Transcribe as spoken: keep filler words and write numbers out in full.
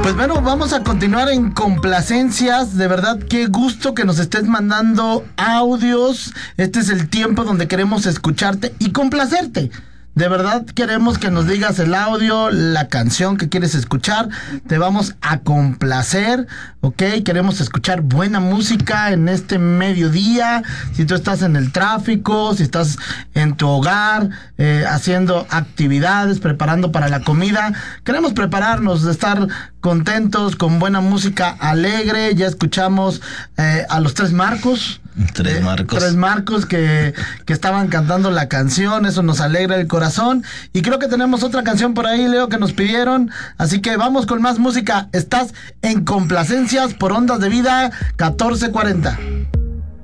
Pues bueno, vamos a continuar en complacencias. De verdad, qué gusto que nos estés mandando audios. Este es el tiempo donde queremos escucharte y complacerte. De verdad queremos que nos digas el audio, la canción que quieres escuchar. Te vamos a complacer, ¿ok? Queremos escuchar buena música en este mediodía. Si tú estás en el tráfico, si estás en tu hogar, eh, haciendo actividades, preparando para la comida. Queremos prepararnos, de estar contentos con buena música alegre. Ya escuchamos eh, a los Tres Marcos. Tres Marcos. Eh, tres Marcos que, que estaban cantando la canción. Eso nos alegra el corazón. Y creo que tenemos otra canción por ahí, Leo, que nos pidieron. Así que vamos con más música. Estás en Complacencias por Ondas de Vida catorce cuarenta.